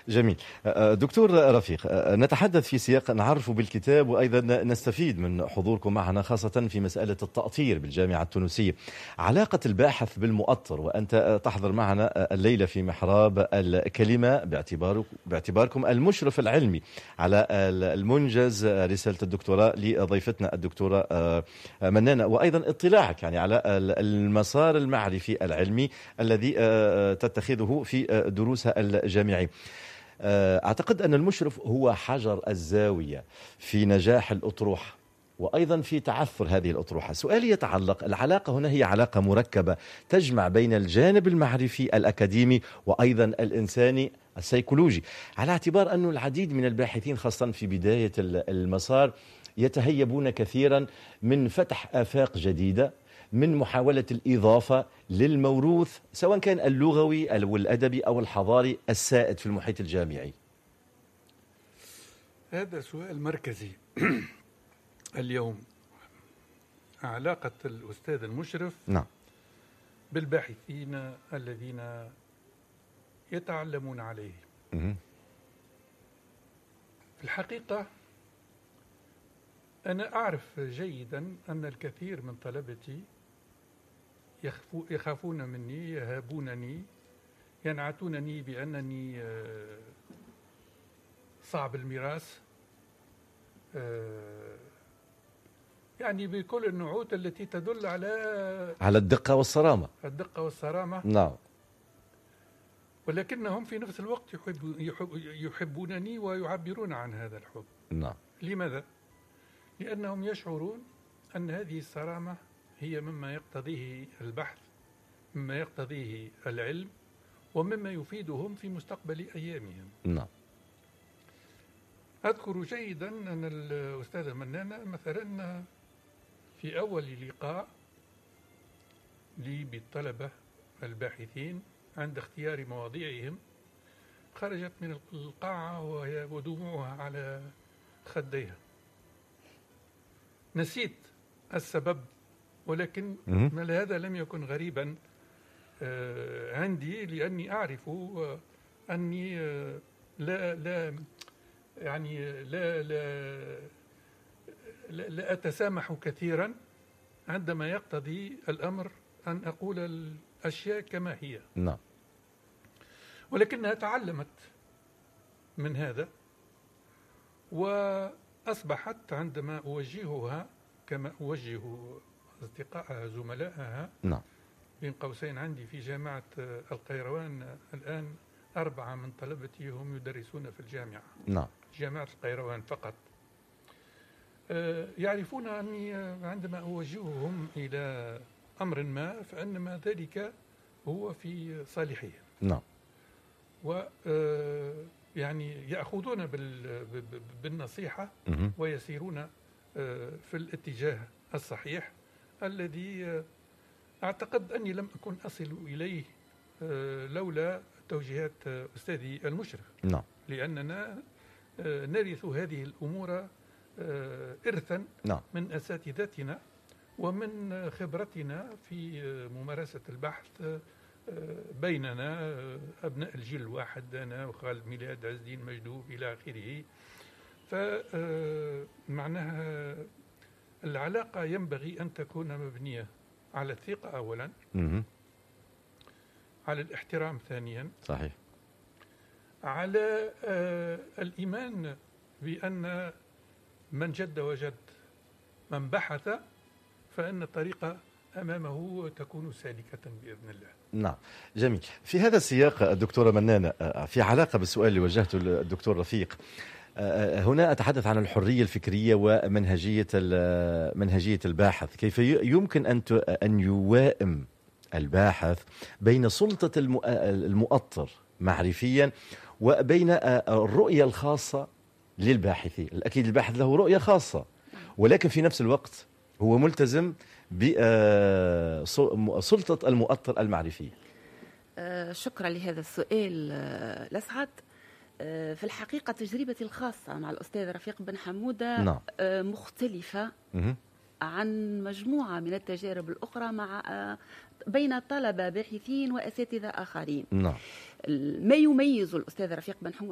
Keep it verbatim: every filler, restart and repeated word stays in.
جميل. دكتور رفيق، نتحدث في سياق نعرف بالكتاب وأيضا نستفيد من حضوركم معنا خاصة في مسألة التأطير بالجامعة التونسية. علاقة الباحث بالمؤطر، وأنت تحضر معنا الليلة في محراب الكلمة باعتبارك باعتباركم المشرف العلمي على المنجز رسالة الدكتوراه لضيفتنا الدكتورة منانة، وأيضا اطلاعك يعني على المسار المعرفي العلمي الذي تتخذه في دروسها الجامعية. أعتقد أن المشرف هو حجر الزاوية في نجاح الأطروحة وأيضا في تعثر هذه الأطروحة. سؤالي يتعلق، العلاقة هنا هي علاقة مركبة تجمع بين الجانب المعرفي الأكاديمي وأيضا الإنساني السيكولوجي، على اعتبار أن العديد من الباحثين خاصة في بداية المسار يتهيبون كثيرا من فتح آفاق جديدة، من محاولة الإضافة للموروث سواء كان اللغوي أو الأدبي أو الحضاري السائد في المحيط الجامعي. هذا سؤال مركزي اليوم، علاقة الأستاذ المشرف نعم. بالباحثين الذين يتعلمون عليه. م- في الحقيقة أنا أعرف جيدا أن الكثير من طلبتي يخافون مني، يهابونني، ينعتونني بأنني صعب المراس، يعني بكل النعوت التي تدل على على الدقة والصرامة. الدقة والصرامة. نعم. ولكنهم في نفس الوقت يحب يحب يحبونني ويعبرون عن هذا الحب. نعم. لماذا؟ لأنهم يشعرون أن هذه الصرامة هي مما يقتضيه البحث، مما يقتضيه العلم، ومما يفيدهم في مستقبل أيامهم. نعم. أذكر جيدا أن الأستاذة منانة مثلا في أول لقاء لي بالطلبة الباحثين عند اختيار مواضيعهم خرجت من القاعة وهي ودموعها على خديها. نسيت السبب، ولكن هذا لم يكن غريبا عندي، لأني أعرف أني لا لا يعني لا لا لا, لا أتسامح كثيرا عندما يقتضي الأمر أن أقول الأشياء كما هي. نعم. ولكنها تعلمت من هذا، وأصبحت عندما أوجهها كما أوجه أصدقائها زملائها. نعم. بين قوسين عندي في جامعة القيروان الآن أربعة من طلبتي هم يدرسون في الجامعة. نعم. جامعة القيروان فقط. يعرفون أني عندما أوجههم إلى أمر ما فإنما ذلك هو في صالحهم. نعم. و يعني يأخذون بالنصيحة ويسيرون في الاتجاه الصحيح الذي أعتقد أني لم أكن أصل إليه لولا توجيهات أستاذي المشرف. نعم. لأننا نرث هذه الأمور إرثا نعم. من أساتذتنا ومن خبرتنا في ممارسة البحث بيننا أبناء الجيل الواحد، أنا وخالد ميلاد، عز الدين مجدوب إلى آخره. فمعناها العلاقة ينبغي أن تكون مبنية على الثقة أولا، م- على الاحترام ثانيا، صحيح، على آه الإيمان بأن من جد وجد، من بحث فإن الطريقة أمامه تكون سالكة بإذن الله. نعم. جميل. في هذا السياق الدكتورة منانة، في علاقة بالسؤال اللي وجهته الدكتور رفيق، هنا أتحدث عن الحرية الفكرية ومنهجية منهجية الباحث. كيف يمكن أن أن يوائم الباحث بين سلطة المؤطر معرفيا وبين الرؤية الخاصة للباحثين؟ أكيد الباحث له رؤية خاصة، ولكن في نفس الوقت هو ملتزم بسلطة المؤطر المعرفي. شكرا لهذا السؤال الأسعد. في الحقيقة تجربتي الخاصة مع الأستاذ رفيق بن حمودة نعم. مختلفة عن مجموعة من التجارب الأخرى مع بين طلبة باحثين وأساتذة آخرين. نعم. ما يميز الأستاذ رفيق بن